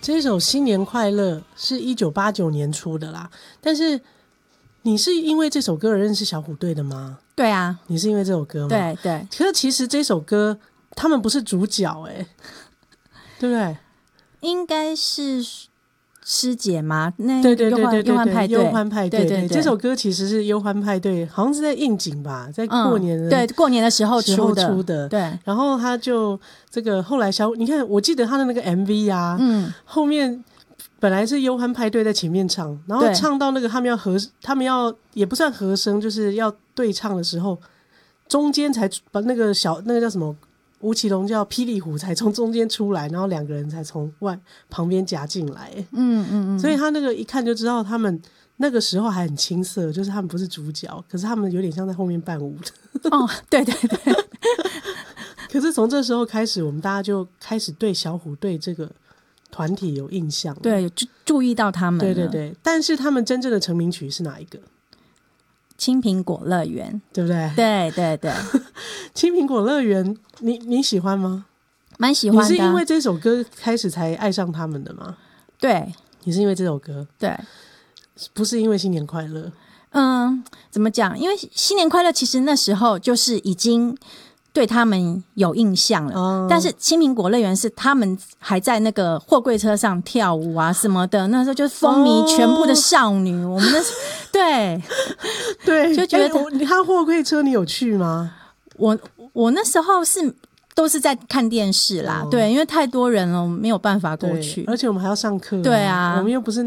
这首新年快乐是1989年出的啦，但是你是因为这首歌而认识小虎队的吗？ 对啊， 你是因为这首歌吗？ 对对。 可是其实这首歌他们不是主角对不对？ 应该是师姐吗？那对对对对对， 忧欢派对， 忧欢派对， 对， 这首歌其实是忧欢派对，好像是在应景吧，在过年的、 对过年的时候出的，对。 然后他就这个后来你看，我记得他的那个 MV 啊，后面本来是忧欢派对在前面唱，然后唱到那个他们要也不算和声，就是要对唱的时候，中间才把那个叫什么？吴奇隆叫霹雳虎才从中间出来，然后两个人才从旁边夹进来。所以他那个一看就知道他们那个时候还很青涩，就是他们不是主角，可是他们有点像在后面伴舞的。 对对对。 可是从这时候开始，我们大家就开始对小虎队这个团体有印象了， 对，注意到他们了。 对对对，但是他们真正的成名曲是哪一个？ 青苹果乐园， 对不对？ 对对对。 青苹果乐园你喜欢吗？ 蛮喜欢的。 你是因为这首歌开始才爱上他们的吗？ 对， 你是因为这首歌， 对， 不是因为新年快乐。 怎么讲？因为新年快乐其实那时候就是已经对他们有印象了，但是青苹果乐园是他们还在那个货柜车上跳舞啊什么的，那时候就风靡全部的少女。我们对对， 就觉得他货柜车你有去吗？ 我那时候都是在看电视啦，对，因为太多人了，我没有办法过去， 而且我们还要上课， 对啊， 我们又不是